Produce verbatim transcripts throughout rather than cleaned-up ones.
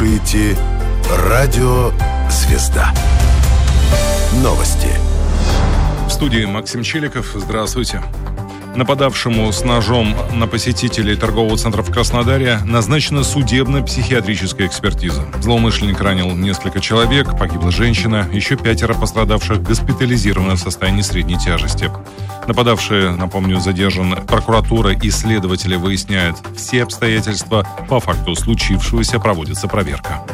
слушаете «Радио Звезда». Новости. В студии Максим Челиков. Здравствуйте. Нападавшему с ножом на посетителей торгового центра в Краснодаре назначена судебно-психиатрическая экспертиза. Злоумышленник ранил несколько человек, погибла женщина, еще пятеро пострадавших госпитализированы в состоянии средней тяжести. Нападавший, напомню, задержан. Прокуратура и следователи выясняют все обстоятельства. По факту случившегося проводится проверка.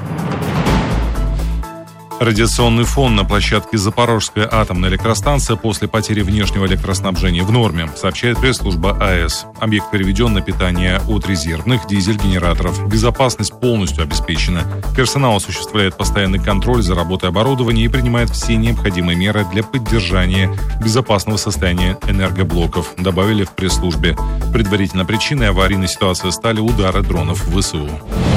Радиационный фон на площадке Запорожская атомная электростанция после потери внешнего электроснабжения в норме, сообщает пресс-служба АЭС. Объект переведен на питание от резервных дизель-генераторов. Безопасность полностью обеспечена. Персонал осуществляет постоянный контроль за работой оборудования и принимает все необходимые меры для поддержания безопасного состояния энергоблоков, добавили в пресс-службе. Предварительно причиной аварийной ситуации стали удары дронов ВСУ.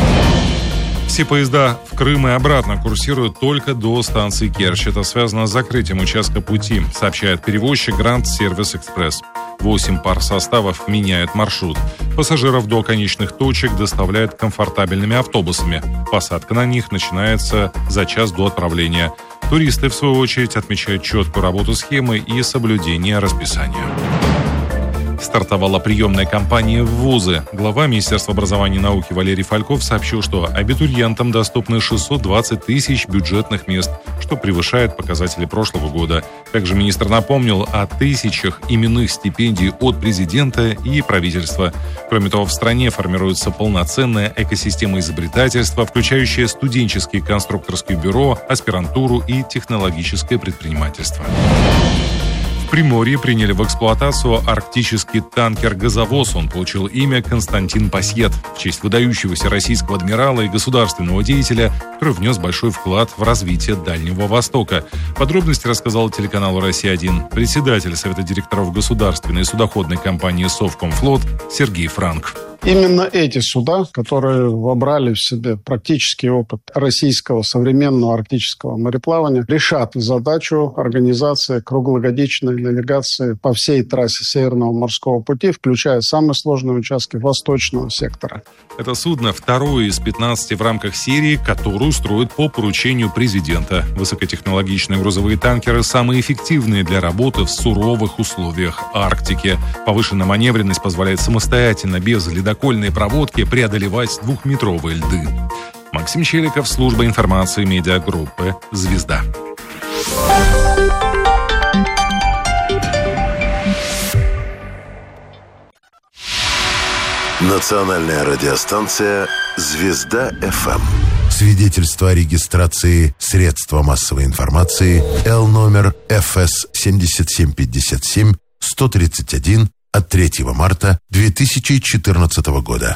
Все поезда в Крым и обратно курсируют только до станции Керчь. Это связано с закрытием участка пути, сообщает перевозчик Гранд Сервис Экспресс. Восемь пар составов меняют маршрут. Пассажиров до конечных точек доставляют комфортабельными автобусами. Посадка на них начинается за час до отправления. Туристы, в свою очередь, отмечают четкую работу схемы и соблюдение расписания. Стартовала приемная кампания в вузы. Глава Министерства образования и науки Валерий Фальков сообщил, что абитуриентам доступны шестьсот двадцать тысяч бюджетных мест, что превышает показатели прошлого года. Также министр напомнил о тысячах именных стипендий от президента и правительства. Кроме того, в стране формируется полноценная экосистема изобретательства, включающая студенческие конструкторские бюро, аспирантуру и технологическое предпринимательство. В Приморье приняли в эксплуатацию арктический танкер-газовоз. Он получил имя Константин Пасьет в честь выдающегося российского адмирала и государственного деятеля, который внес большой вклад в развитие Дальнего Востока. Подробности рассказал телеканалу «Россия один» председатель Совета директоров государственной судоходной компании «Совкомфлот» Сергей Франк. Именно эти суда, которые вобрали в себе практический опыт российского современного арктического мореплавания, решат задачу организации круглогодичной навигации по всей трассе Северного морского пути, включая самые сложные участки восточного сектора. Это судно второе из пятнадцати в рамках серии, которую строят по поручению президента. Высокотехнологичные грузовые танкеры самые эффективные для работы в суровых условиях Арктики. Повышенная маневренность позволяет самостоятельно, без ледокольной проводки, преодолевать двухметровые льды. Максим Челиков, служба информации медиагруппы «Звезда». Национальная радиостанция «Звезда-эф эм». Свидетельство о регистрации средства массовой информации Л номер эф эс семь семь пять семь сто тридцать один от третьего марта две тысячи четырнадцатого года.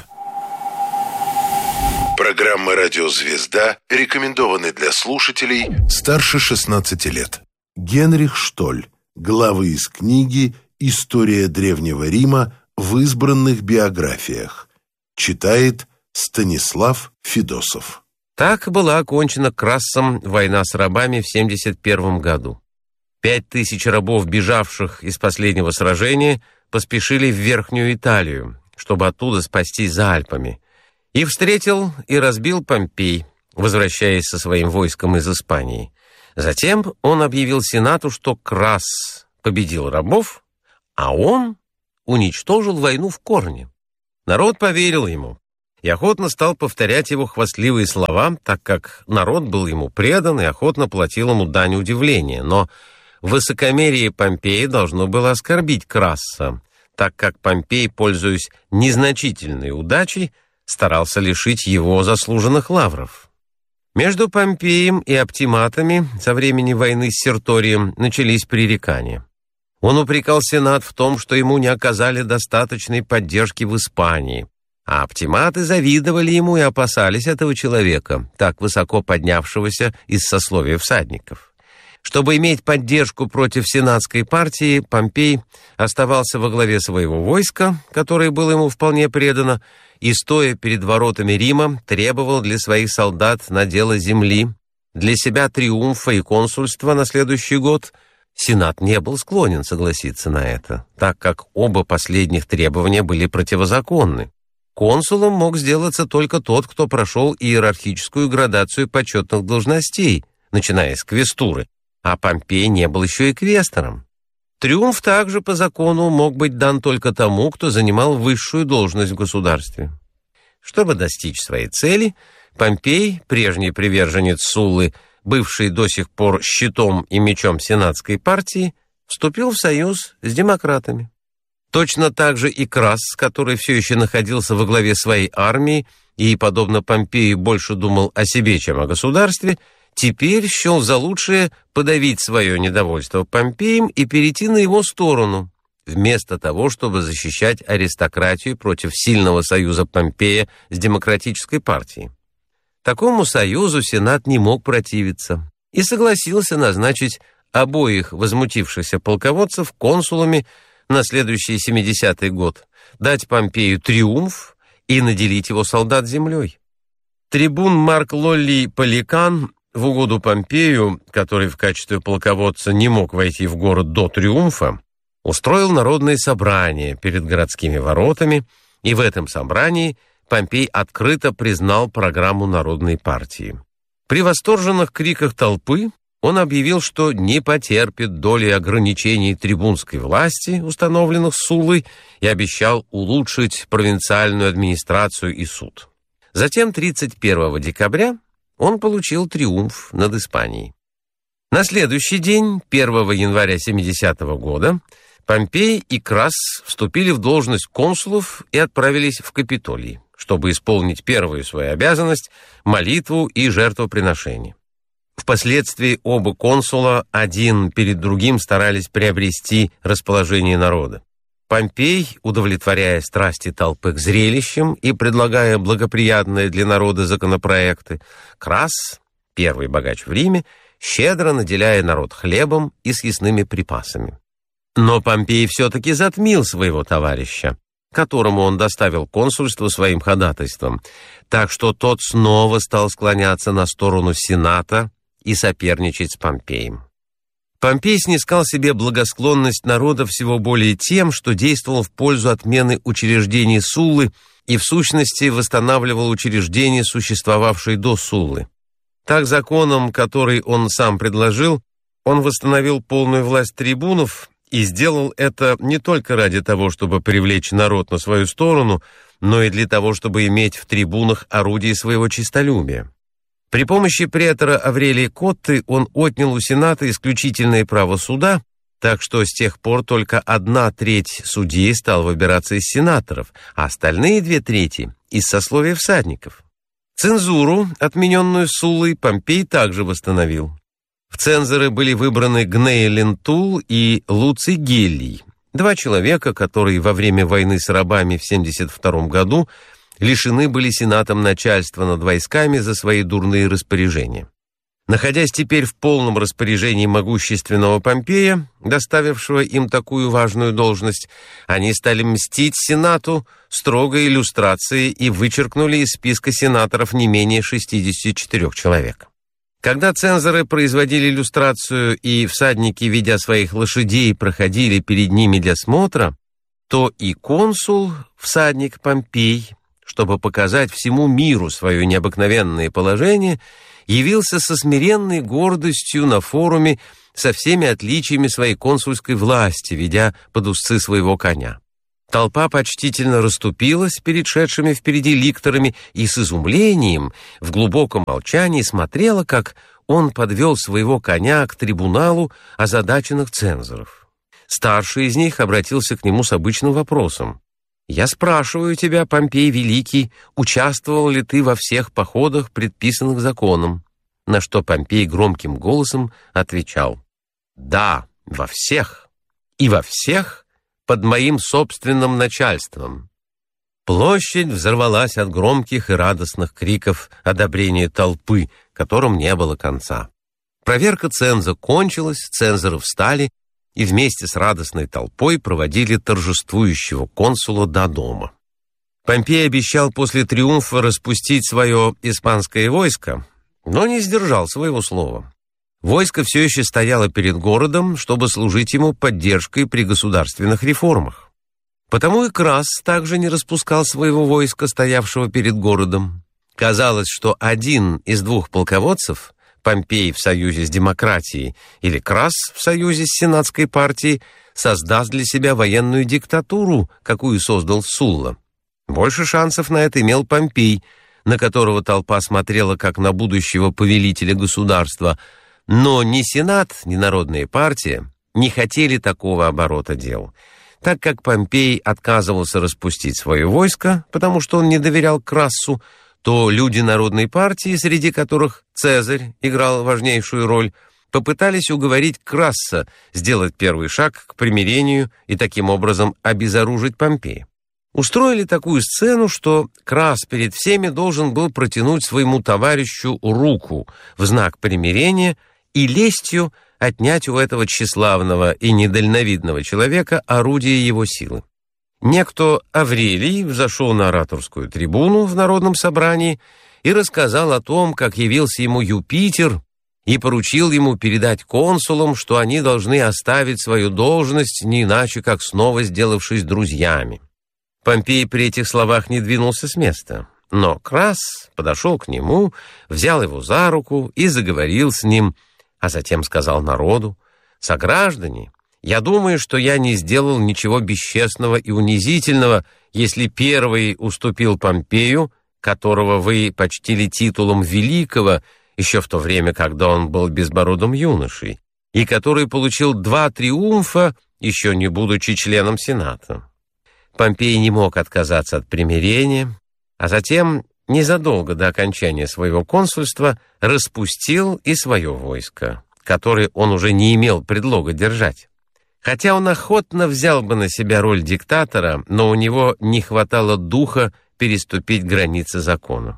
Программа «Радио Звезда» рекомендованы для слушателей старше шестнадцати лет. Генрих Штоль. Главы из книги «История Древнего Рима» в избранных биографиях. Читает Станислав Федосов. Так была окончена Крассом война с рабами в семьдесят первом году. Пять тысяч рабов, бежавших из последнего сражения, поспешили в Верхнюю Италию, чтобы оттуда спастись за Альпами. И встретил и разбил Помпей, возвращаясь со своим войском из Испании. Затем он объявил Сенату, что Красс победил рабов, а он уничтожил войну в корне. Народ поверил ему и охотно стал повторять его хвастливые слова, так как народ был ему предан и охотно платил ему дань удивления. Но высокомерие Помпея должно было оскорбить Красса, так как Помпей, пользуясь незначительной удачей, старался лишить его заслуженных лавров. Между Помпеем и оптиматами со времени войны с Серторием начались пререкания. Он упрекал Сенат в том, что ему не оказали достаточной поддержки в Испании, а оптиматы завидовали ему и опасались этого человека, так высоко поднявшегося из сословия всадников. Чтобы иметь поддержку против сенатской партии, Помпей оставался во главе своего войска, которое было ему вполне предано, и, стоя перед воротами Рима, требовал для своих солдат надела земли, для себя триумфа и консульства на следующий год. Сенат не был склонен согласиться на это, так как оба последних требования были противозаконны. Консулом мог сделаться только тот, кто прошел иерархическую градацию почетных должностей, начиная с квестуры, а Помпей не был еще и квестором. Триумф также по закону мог быть дан только тому, кто занимал высшую должность в государстве. Чтобы достичь своей цели, Помпей, прежний приверженец Суллы, бывший до сих пор щитом и мечом сенатской партии, вступил в союз с демократами. Точно так же и Красс, который все еще находился во главе своей армии и, подобно Помпею, больше думал о себе, чем о государстве, теперь счел за лучшее подавить свое недовольство Помпеем и перейти на его сторону, вместо того, чтобы защищать аристократию против сильного союза Помпея с демократической партией. Такому союзу Сенат не мог противиться и согласился назначить обоих возмутившихся полководцев консулами на следующий семидесятый год, дать Помпею триумф и наделить его солдат землей. Трибун Марк Лоллий Паликан в угоду Помпею, который в качестве полководца не мог войти в город до триумфа, устроил народное собрание перед городскими воротами, и в этом собрании Помпей открыто признал программу Народной партии. При восторженных криках толпы он объявил, что не потерпит доли ограничений трибунской власти, установленных Суллой, и обещал улучшить провинциальную администрацию и суд. Затем, тридцать первого декабря, он получил триумф над Испанией. На следующий день, первого января семидесятого года, Помпей и Красс вступили в должность консулов и отправились в Капитолий, чтобы исполнить первую свою обязанность – молитву и жертвоприношение. Впоследствии оба консула один перед другим старались приобрести расположение народа. Помпей, удовлетворяя страсти толпы к зрелищам и предлагая благоприятные для народа законопроекты, Красс, первый богач в Риме, щедро наделяя народ хлебом и съестными припасами. Но Помпей все-таки затмил своего товарища, которому он доставил консульство своим ходатайством, так что тот снова стал склоняться на сторону Сената и соперничать с Помпеем. Помпей снискал себе благосклонность народа всего более тем, что действовал в пользу отмены учреждений Суллы и в сущности восстанавливал учреждения, существовавшие до Суллы. Так законом, который он сам предложил, он восстановил полную власть трибунов и сделал это не только ради того, чтобы привлечь народ на свою сторону, но и для того, чтобы иметь в трибунах орудие своего честолюбия. При помощи претора Аврелия Котты он отнял у Сената исключительное право суда, так что с тех пор только одна треть судей стала выбираться из сенаторов, а остальные две трети — из сословия всадников. Цензуру, отмененную Суллой, Помпей также восстановил. В цензоры были выбраны Гней Лентул и Луций Геллий, два человека, которые во время войны с рабами в семьдесят втором году лишены были сенатом начальства над войсками за свои дурные распоряжения. Находясь теперь в полном распоряжении могущественного Помпея, доставившего им такую важную должность, они стали мстить сенату строгой иллюстрацией и вычеркнули из списка сенаторов не менее шестидесяти четырёх человек. Когда цензоры производили иллюстрацию и всадники, ведя своих лошадей, проходили перед ними для смотра, то и консул, всадник Помпей, чтобы показать всему миру свое необыкновенное положение, явился со смиренной гордостью на форуме со всеми отличиями своей консульской власти, ведя под узцы своего коня. Толпа почтительно расступилась перед шедшими впереди ликторами и с изумлением в глубоком молчании смотрела, как он подвел своего коня к трибуналу озадаченных цензоров. Старший из них обратился к нему с обычным вопросом: «Я спрашиваю тебя, Помпей Великий, участвовал ли ты во всех походах, предписанных законом?» На что Помпей громким голосом отвечал: «Да, во всех, и во всех под моим собственным начальством». Площадь взорвалась от громких и радостных криков одобрения толпы, которым не было конца. Проверка ценза кончилась, цензоры встали и вместе с радостной толпой проводили торжествующего консула до дома. Помпей обещал после триумфа распустить свое испанское войско, но не сдержал своего слова. Войско все еще стояло перед городом, чтобы служить ему поддержкой при государственных реформах. Потому и Крас также не распускал своего войска, стоявшего перед городом. Казалось, что один из двух полководцев, Помпей в союзе с демократией или Крас в союзе с сенатской партией, создаст для себя военную диктатуру, какую создал Сулла. Больше шансов на это имел Помпей, на которого толпа смотрела как на будущего повелителя государства, но ни Сенат, ни Народная партия не хотели такого оборота дел. Так как Помпей отказывался распустить свое войско, потому что он не доверял Крассу, то люди Народной партии, среди которых Цезарь играл важнейшую роль, попытались уговорить Красса сделать первый шаг к примирению и таким образом обезоружить Помпея. Устроили такую сцену, что Крас перед всеми должен был протянуть своему товарищу руку в знак примирения и лестью отнять у этого тщеславного и недальновидного человека орудие его силы. Некто Аврелий взошел на ораторскую трибуну в народном собрании и рассказал о том, как явился ему Юпитер и поручил ему передать консулам, что они должны оставить свою должность, не иначе, как снова сделавшись друзьями. Помпей при этих словах не двинулся с места, но Крас подошел к нему, взял его за руку и заговорил с ним, а затем сказал народу: «Сограждане, я думаю, что я не сделал ничего бесчестного и унизительного, если первый уступил Помпею, которого вы почтили титулом великого, еще в то время, когда он был безбородым юношей, и который получил два триумфа, еще не будучи членом Сената». Помпей не мог отказаться от примирения, а затем, незадолго до окончания своего консульства, распустил и свое войско, которое он уже не имел предлога держать. Хотя он охотно взял бы на себя роль диктатора, но у него не хватало духа переступить границы закона.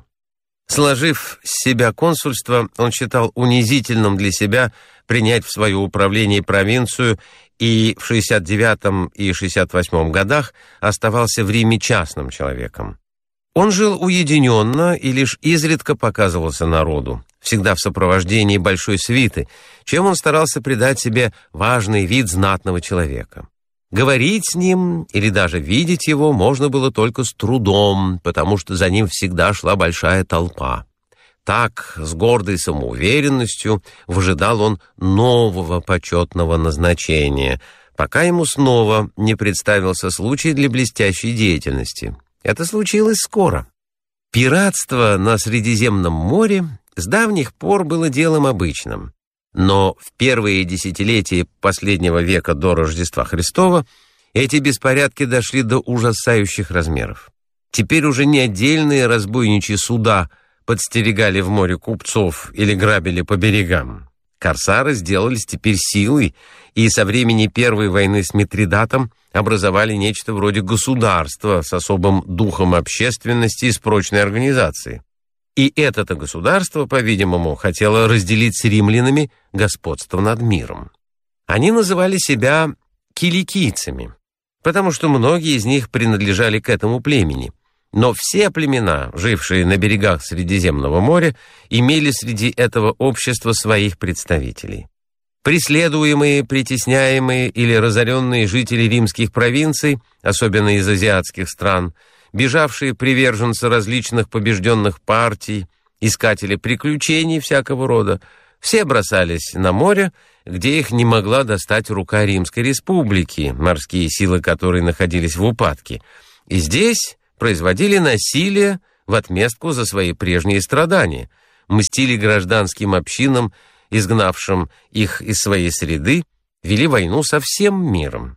Сложив с себя консульство, он считал унизительным для себя принять в свое управление провинцию и в шестьдесят девятом и шестьдесят восьмом годах оставался в Риме частным человеком. Он жил уединенно и лишь изредка показывался народу, всегда в сопровождении большой свиты, чем он старался придать себе важный вид знатного человека. Говорить с ним или даже видеть его можно было только с трудом, потому что за ним всегда шла большая толпа. Так, с гордой самоуверенностью, выжидал он нового почетного назначения, пока ему снова не представился случай для блестящей деятельности. Это случилось скоро. Пиратство на Средиземном море с давних пор было делом обычным, но в первые десятилетия последнего века до Рождества Христова эти беспорядки дошли до ужасающих размеров. Теперь уже не отдельные разбойничьи суда подстерегали в море купцов или грабили по берегам. Корсары сделались теперь силой, и со времени Первой войны с Митридатом образовали нечто вроде государства с особым духом общественности и с прочной организацией. И это-то государство, по-видимому, хотело разделить с римлянами господство над миром. Они называли себя киликийцами, потому что многие из них принадлежали к этому племени. Но все племена, жившие на берегах Средиземного моря, имели среди этого общества своих представителей. Преследуемые, притесняемые или разоренные жители римских провинций, особенно из азиатских стран, бежавшие приверженцы различных побежденных партий, искатели приключений всякого рода, все бросались на море, где их не могла достать рука Римской республики, морские силы которой находились в упадке, и здесь производили насилие в отместку за свои прежние страдания, мстили гражданским общинам, изгнавшим их из своей среды, вели войну со всем миром.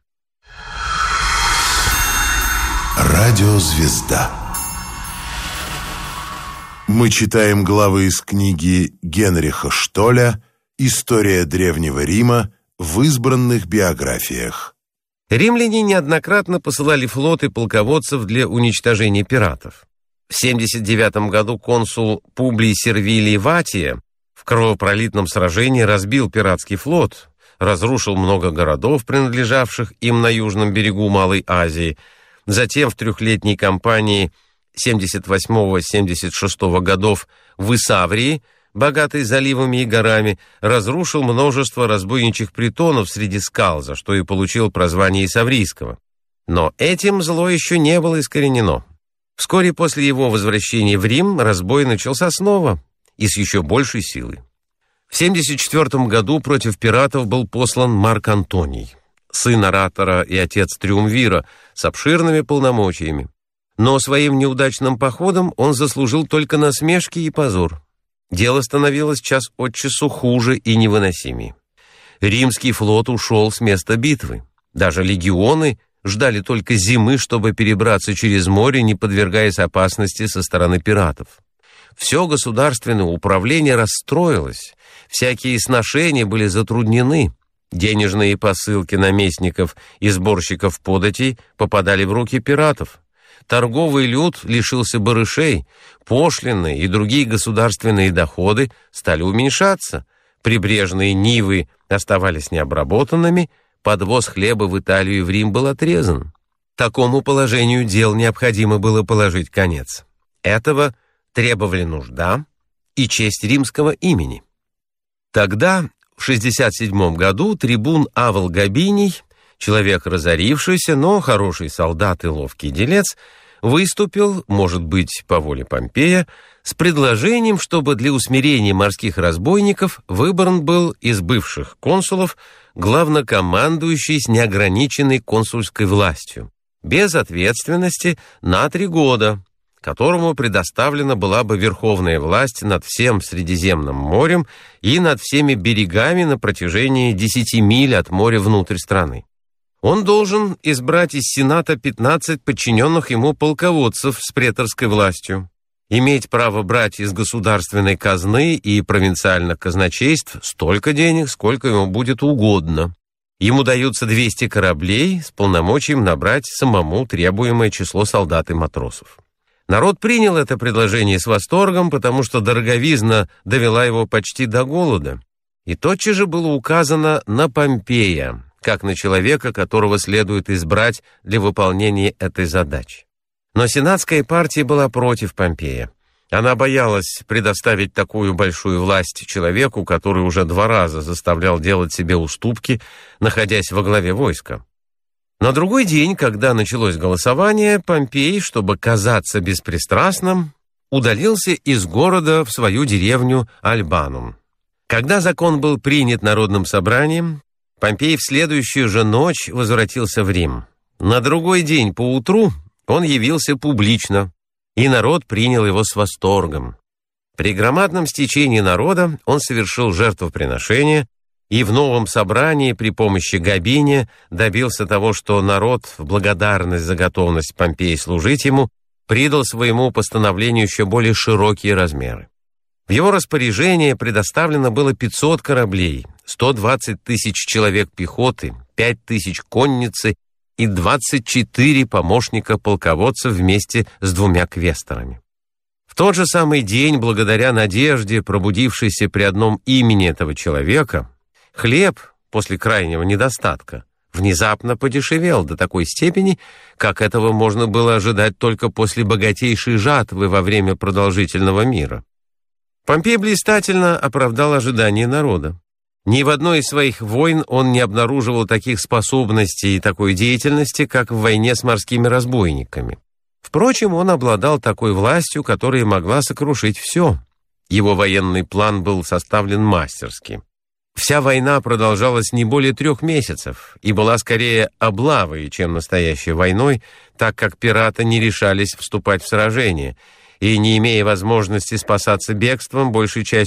Радиозвезда. Мы читаем главы из книги Генриха Штоля «История Древнего Рима» в избранных биографиях. Римляне неоднократно посылали флоты полководцев для уничтожения пиратов. В семьдесят девятом году консул Публий Сервилий Ватия в кровопролитном сражении разбил пиратский флот, разрушил много городов, принадлежавших им на южном берегу Малой Азии. Затем в трехлетней кампании семьдесят восьмого — семьдесят шестого годов в Исаврии, богатой заливами и горами, разрушил множество разбойничьих притонов среди скал, за что и получил прозвание Исаврийского. Но этим зло еще не было искоренено. Вскоре после его возвращения в Рим разбой начался снова и с еще большей силой. В семьдесят четвёртом году против пиратов был послан Марк Антоний, сын оратора и отец триумвира, с обширными полномочиями. Но своим неудачным походом он заслужил только насмешки и позор. Дело становилось час от часу хуже и невыносимее. Римский флот ушел с места битвы. Даже легионы ждали только зимы, чтобы перебраться через море, не подвергаясь опасности со стороны пиратов. Все государственное управление расстроилось, всякие сношения были затруднены, денежные посылки наместников и сборщиков податей попадали в руки пиратов. Торговый люд лишился барышей, пошлины и другие государственные доходы стали уменьшаться, прибрежные нивы оставались необработанными, подвоз хлеба в Италию и в Рим был отрезан. Такому положению дел необходимо было положить конец. Этого требовали нужда и честь римского имени. Тогда, в шестьдесят седьмом году, трибун Авл Габиний, человек разорившийся, но хороший солдат и ловкий делец, выступил, может быть, по воле Помпея, с предложением, чтобы для усмирения морских разбойников выбран был из бывших консулов главнокомандующий с неограниченной консульской властью, без ответственности на три года, которому предоставлена была бы верховная власть над всем Средиземным морем и над всеми берегами на протяжении десяти миль от моря внутрь страны. Он должен избрать из Сената пятнадцать подчиненных ему полководцев с преторской властью, иметь право брать из государственной казны и провинциальных казначейств столько денег, сколько ему будет угодно. Ему даются двести кораблей с полномочием набрать самому требуемое число солдат и матросов. Народ принял это предложение с восторгом, потому что дороговизна довела его почти до голода. И тотчас же было указано на Помпея, как на человека, которого следует избрать для выполнения этой задачи. Но сенатская партия была против Помпея. Она боялась предоставить такую большую власть человеку, который уже два раза заставлял делать себе уступки, находясь во главе войска. На другой день, когда началось голосование, Помпей, чтобы казаться беспристрастным, удалился из города в свою деревню Альбанум. Когда закон был принят народным собранием, Помпей в следующую же ночь возвратился в Рим. На другой день поутру он явился публично, и народ принял его с восторгом. При громадном стечении народа он совершил жертвоприношение, и в новом собрании при помощи Габиния добился того, что народ в благодарность за готовность Помпея служить ему придал своему постановлению еще более широкие размеры. В его распоряжение предоставлено было пятьсот кораблей, сто двадцать тысяч человек пехоты, пять тысяч конницы и двадцать четыре помощника полководцев вместе с двумя квесторами. В тот же самый день, благодаря надежде, пробудившейся при одном имени этого человека, хлеб после крайнего недостатка внезапно подешевел до такой степени, как этого можно было ожидать только после богатейшей жатвы во время продолжительного мира. Помпей блистательно оправдал ожидания народа. Ни в одной из своих войн он не обнаруживал таких способностей и такой деятельности, как в войне с морскими разбойниками. Впрочем, он обладал такой властью, которая могла сокрушить все. Его военный план был составлен мастерски. Вся война продолжалась не более трех месяцев и была скорее облавой, чем настоящей войной, так как пираты не решались вступать в сражение, и, не имея возможности спасаться бегством, большей частью